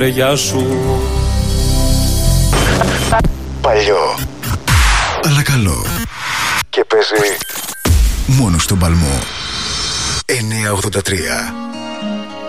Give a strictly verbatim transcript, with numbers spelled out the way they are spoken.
Γεια σου. Παλιό, αλλά καλό. Και παίζει μόνο στον Παλμό. εννιακόσια ογδόντα τρία.